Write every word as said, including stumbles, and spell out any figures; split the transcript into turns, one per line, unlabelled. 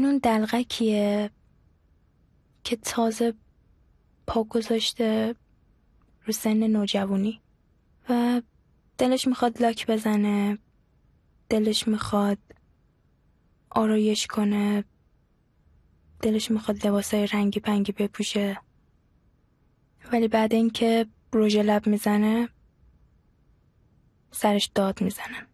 اون دلغکیه که تازه پا گذاشته رو سن نوجوانی و دلش میخواد لاک بزنه، دلش میخواد آرایش کنه، دلش میخواد لباسای رنگی پنگی بپوشه، ولی بعد اینکه رژ لب میزنه سرش داد میزنن.